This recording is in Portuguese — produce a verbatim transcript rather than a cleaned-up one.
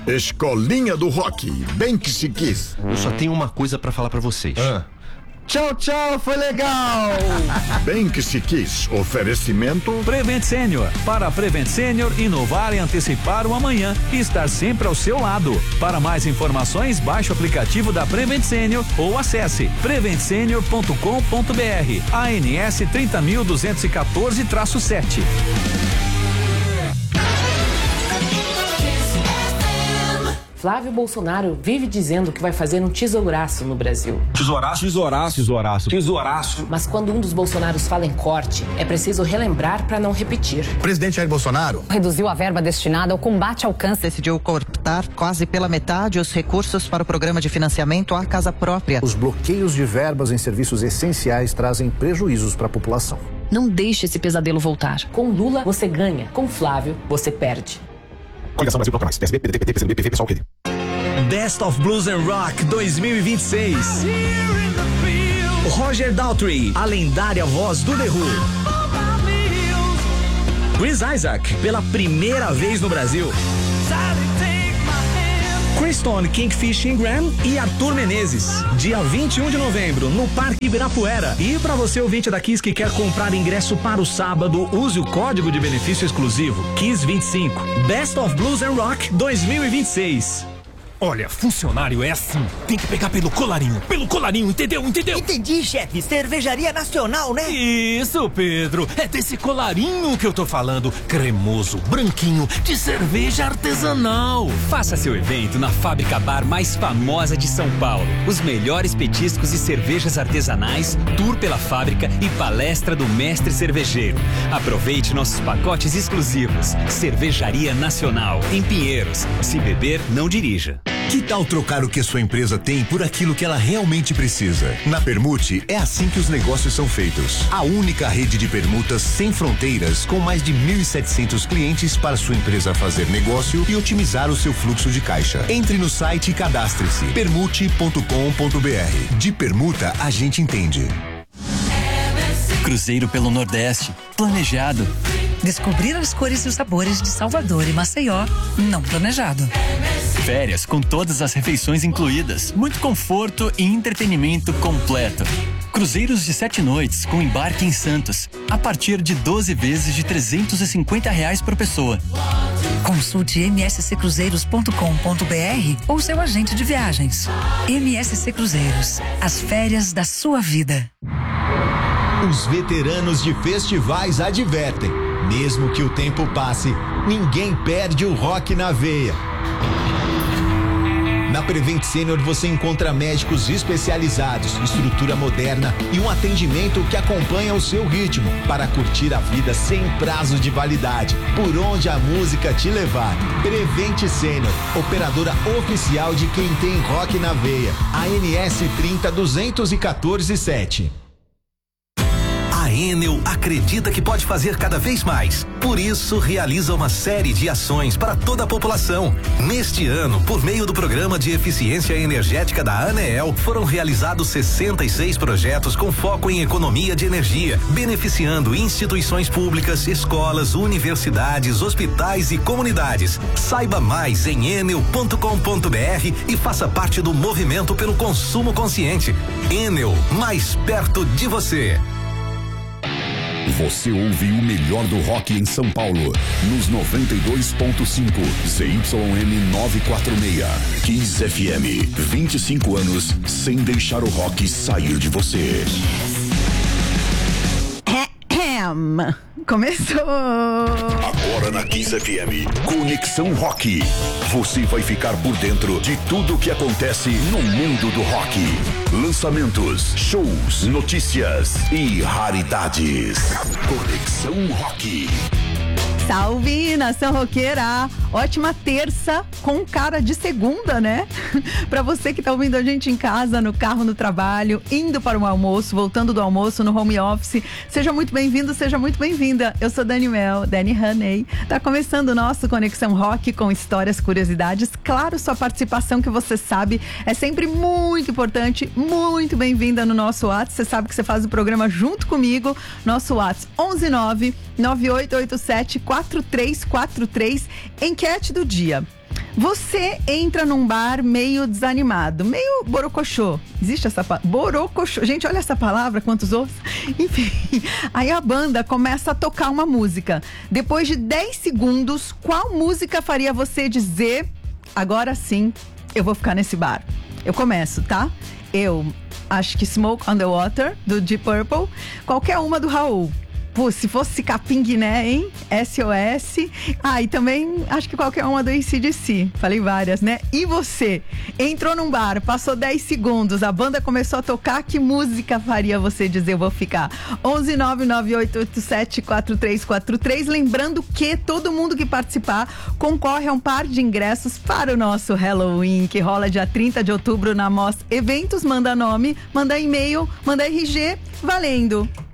Escolinha do Rock, bem que se quis. Eu só tenho uma coisa pra falar pra vocês. Ah. Tchau, tchau, foi legal! Bem que se quis. Oferecimento Prevent Senior. Para a Prevent Senior, inovar e antecipar o amanhã e estar sempre ao seu lado. Para mais informações, baixe o aplicativo da Prevent Senior ou acesse prevent senior ponto com ponto b r. A N S trinta mil duzentos e quatorze traço sete. Flávio Bolsonaro vive dizendo que vai fazer um tesouraço no Brasil. Tesouraço? Tesouraço. Tesouraço. Tesouraço. Mas quando um dos Bolsonaros fala em corte, é preciso relembrar para não repetir. O presidente Jair Bolsonaro reduziu a verba destinada ao combate ao câncer. Decidiu cortar quase pela metade os recursos para o programa de financiamento à casa própria. Os bloqueios de verbas em serviços essenciais trazem prejuízos para a população. Não deixe esse pesadelo voltar. Com Lula, você ganha. Com Flávio, você perde. Coligação Brasil Proclamais. P S B, P D T, P C M B, P V, Pessoal, Rede. Best of Blues and Rock dois mil e vinte e seis. Roger Daltrey, a lendária voz do The Who. Chris Isaac, pela primeira vez no Brasil. Kristone Kingfish Ingram e Arthur Menezes. Dia vinte e um de novembro, no Parque Ibirapuera. E para você ouvinte da Kiss que quer comprar ingresso para o sábado, use o código de benefício exclusivo Kiss vinte e cinco. Best of Blues and Rock dois mil e vinte e seis. Olha, funcionário é assim. Tem que pegar pelo colarinho. Pelo colarinho, entendeu? Entendeu? Entendi, chefe. Cervejaria Nacional, né? Isso, Pedro. É desse colarinho que eu tô falando. Cremoso, branquinho, de cerveja artesanal. Faça seu evento na fábrica bar mais famosa de São Paulo. Os melhores petiscos e cervejas artesanais, tour pela fábrica e palestra do mestre cervejeiro. Aproveite nossos pacotes exclusivos. Cervejaria Nacional, em Pinheiros. Se beber, não dirija. Que tal trocar o que sua empresa tem por aquilo que ela realmente precisa? Na Permute, é assim que os negócios são feitos. A única rede de permutas sem fronteiras, com mais de mil e setecentos clientes para sua empresa fazer negócio e otimizar o seu fluxo de caixa. Entre no site e cadastre-se. permute ponto com ponto b r. De permuta, a gente entende. Cruzeiro pelo Nordeste. Planejado. Descobrir as cores e os sabores de Salvador e Maceió. Não planejado. Férias com todas as refeições incluídas. Muito conforto e entretenimento completo. Cruzeiros de sete noites com embarque em Santos. A partir de doze vezes de trezentos e cinquenta reais por pessoa. Consulte m s c cruzeiros ponto com ponto b r ou seu agente de viagens. M S C Cruzeiros. As férias da sua vida. Os veteranos de festivais advertem. Mesmo que o tempo passe, ninguém perde o rock na veia. Na Prevent Senior você encontra médicos especializados, estrutura moderna e um atendimento que acompanha o seu ritmo para curtir a vida sem prazo de validade, por onde a música te levar. Prevent Senior, operadora oficial de quem tem rock na veia. A N S trinta duzentos e quatorze sete. A Enel acredita que pode fazer cada vez mais. Por isso, realiza uma série de ações para toda a população. Neste ano, por meio do Programa de Eficiência Energética da ANEEL, foram realizados sessenta e seis projetos com foco em economia de energia, beneficiando instituições públicas, escolas, universidades, hospitais e comunidades. Saiba mais em enel ponto com ponto b r e faça parte do movimento pelo consumo consciente. Enel, mais perto de você. Você ouve o melhor do rock em São Paulo, nos noventa e dois ponto cinco, Z Y M novecentos e quarenta e seis, Kiss F M, vinte e cinco anos sem deixar o rock sair de você. Começou! Agora na Kiss F M, Conexão Rock. Você vai ficar por dentro de tudo o que acontece no mundo do rock. Lançamentos, shows, notícias e raridades. Conexão Rock. Salve, nação roqueira! Ótima terça com cara de segunda, né? Pra você que tá ouvindo a gente em casa, no carro, no trabalho, indo para o almoço, voltando do almoço, no home office, seja muito bem-vindo, seja muito bem-vinda. Eu sou Dani Mel, Dani Honey. Tá começando o nosso Conexão Rock com histórias, curiosidades. Claro, sua participação, que você sabe, é sempre muito importante, muito bem-vinda no nosso WhatsApp. Você sabe que você faz o programa junto comigo. Nosso WhatsApp onze nove nove oito oito sete quatro três quatro três. Enquete do dia. Você entra num bar meio desanimado, meio borocochô. Existe essa palavra? Borocochô. Gente, olha essa palavra, quantos outros. Enfim, aí a banda começa a tocar uma música. Depois de dez segundos, qual música faria você dizer: agora sim, eu vou ficar nesse bar? Eu começo, tá? Eu acho que Smoke on the Water, do Deep Purple. Qualquer uma do Raul. Pô, se fosse Capim Guiné, hein? S O S. Ah, e também acho que qualquer uma do A C D C. Falei várias, né? E você? Entrou num bar, passou dez segundos, a banda começou a tocar, que música faria você dizer: eu vou ficar? onze nove nove oito oito sete quatro três quatro três. Lembrando que todo mundo que participar concorre a um par de ingressos para o nosso Halloween, que rola dia trinta de outubro na Mos Eventos. Manda nome, manda e-mail, manda R G, valendo!